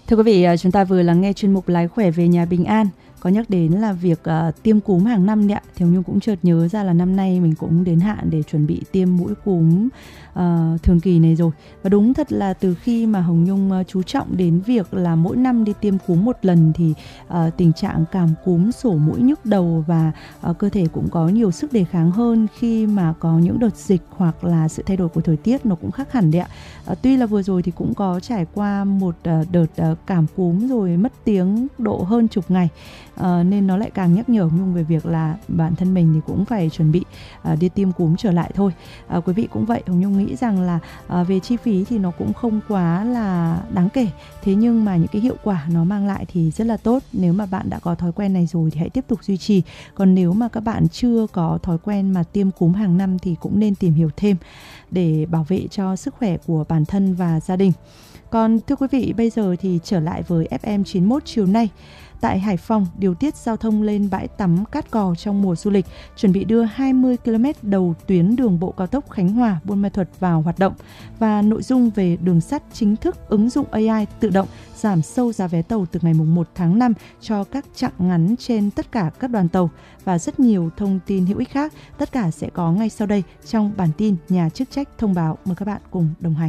Thưa quý vị, chúng ta vừa lắng nghe chuyên mục Lái khỏe về nhà bình an. Có nhắc đến là việc tiêm cúm hàng năm đấy ạ. Thì Hồng Nhung cũng chợt nhớ ra là năm nay mình cũng đến hạn để chuẩn bị tiêm mũi cúm thường kỳ này rồi. Và đúng thật là từ khi mà Hồng Nhung chú trọng đến việc là mỗi năm đi tiêm cúm một lần thì tình trạng cảm cúm, sổ mũi, nhức đầu và cơ thể cũng có nhiều sức đề kháng hơn khi mà có những đợt dịch hoặc là sự thay đổi của thời tiết nó cũng khác hẳn đấy ạ. Tuy là vừa rồi thì cũng có trải qua một đợt cảm cúm rồi mất tiếng độ hơn chục ngày, nên nó lại càng nhắc nhở Nhung về việc là bản thân mình thì cũng phải chuẩn bị đi tiêm cúm trở lại thôi. Quý vị cũng vậy, Hồng Nhung nghĩ rằng là về chi phí thì nó cũng không quá là đáng kể, thế nhưng mà những cái hiệu quả nó mang lại thì rất là tốt. Nếu mà bạn đã có thói quen này rồi thì hãy tiếp tục duy trì, còn nếu mà các bạn chưa có thói quen mà tiêm cúm hàng năm thì cũng nên tìm hiểu thêm để bảo vệ cho sức khỏe của bản thân và gia đình. Còn thưa quý vị, bây giờ thì trở lại với FM 91 chiều nay. Tại Hải Phòng, điều tiết giao thông lên bãi tắm Cát Cò trong mùa du lịch, chuẩn bị đưa 20 km đầu tuyến đường bộ cao tốc Khánh Hòa - Buôn Ma Thuột vào hoạt động, và nội dung về đường sắt chính thức ứng dụng AI tự động giảm sâu giá vé tàu từ ngày 1 tháng 5 cho các chặng ngắn trên tất cả các đoàn tàu, và rất nhiều thông tin hữu ích khác. Tất cả sẽ có ngay sau đây trong bản tin Nhà chức trách thông báo. Mời các bạn cùng đồng hành.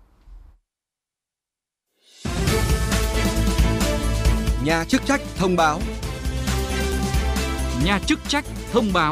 Nhà chức trách thông báo. Nhà chức trách thông báo.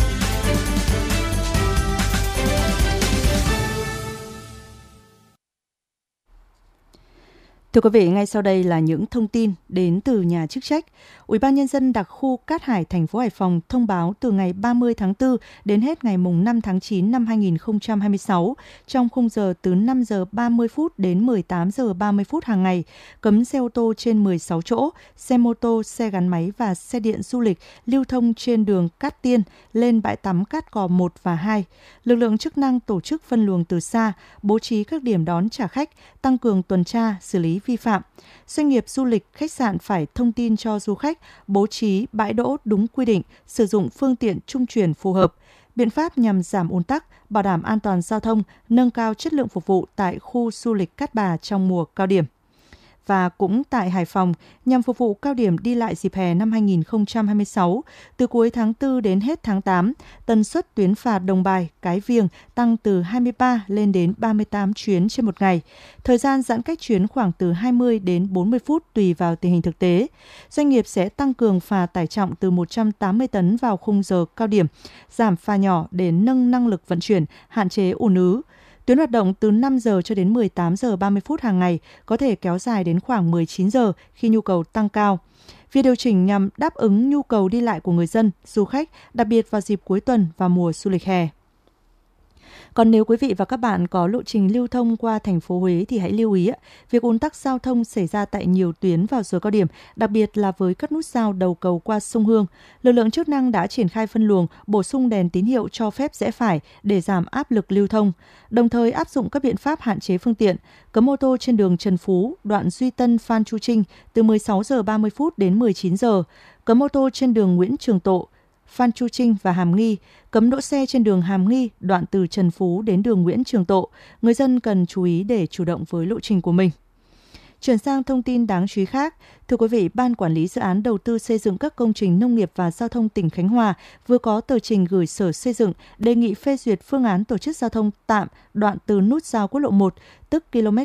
Thưa quý vị, ngay sau đây là những thông tin đến từ nhà chức trách. Ủy ban Nhân dân đặc khu Cát Hải, thành phố Hải Phòng thông báo từ ngày 30 tháng 4 đến hết ngày 5 tháng 9 năm 2026, trong khung giờ từ 5 giờ 30 phút đến 18 giờ 30 phút hàng ngày, cấm xe ô tô trên 16 chỗ, xe mô tô, xe gắn máy và xe điện du lịch lưu thông trên đường Cát Tiên lên bãi tắm Cát Cò 1 và 2. Lực lượng chức năng tổ chức phân luồng từ xa, bố trí các điểm đón trả khách, tăng cường tuần tra, xử lý vi phạm. Doanh nghiệp du lịch, khách sạn phải thông tin cho du khách, bố trí bãi đỗ đúng quy định, sử dụng phương tiện trung chuyển phù hợp. Biện pháp nhằm giảm ùn tắc, bảo đảm an toàn giao thông, nâng cao chất lượng phục vụ tại khu du lịch Cát Bà trong mùa cao điểm. Và cũng tại Hải Phòng, nhằm phục vụ cao điểm đi lại dịp hè năm 2026, từ cuối tháng 4 đến hết tháng 8, tần suất tuyến phà Đồng Bài, Cái Viềng tăng từ 23 lên đến 38 chuyến trên một ngày. Thời gian giãn cách chuyến khoảng từ 20 đến 40 phút tùy vào tình hình thực tế. Doanh nghiệp sẽ tăng cường phà tải trọng từ 180 tấn vào khung giờ cao điểm, giảm phà nhỏ để nâng năng lực vận chuyển, hạn chế ùn ứ. Tuyến hoạt động từ 5 giờ cho đến 18 giờ 30 phút hàng ngày, có thể kéo dài đến khoảng 19 giờ khi nhu cầu tăng cao. Việc điều chỉnh nhằm đáp ứng nhu cầu đi lại của người dân, du khách, đặc biệt vào dịp cuối tuần và mùa du lịch hè. Còn nếu quý vị và các bạn có lộ trình lưu thông qua thành phố Huế thì hãy lưu ý, việc ùn tắc giao thông xảy ra tại nhiều tuyến vào giờ cao điểm, đặc biệt là với các nút giao đầu cầu qua sông Hương. Lực lượng chức năng đã triển khai phân luồng, bổ sung đèn tín hiệu cho phép rẽ phải để giảm áp lực lưu thông, đồng thời áp dụng các biện pháp hạn chế phương tiện, cấm ô tô trên đường Trần Phú, đoạn Duy Tân - Phan Chu Trinh từ 16 giờ 30 phút đến 19 giờ, cấm ô tô trên đường Nguyễn Trường Tộ, Phan Chu Trinh và Hàm Nghi, cấm đỗ xe trên đường Hàm Nghi, đoạn từ Trần Phú đến đường Nguyễn Trường Tộ. Người dân cần chú ý để chủ động với lộ trình của mình. Chuyển sang thông tin đáng chú ý khác, thưa quý vị, Ban Quản lý Dự án Đầu tư xây dựng các công trình nông nghiệp và giao thông tỉnh Khánh Hòa vừa có tờ trình gửi Sở Xây dựng đề nghị phê duyệt phương án tổ chức giao thông tạm đoạn từ nút giao quốc lộ 1, tức km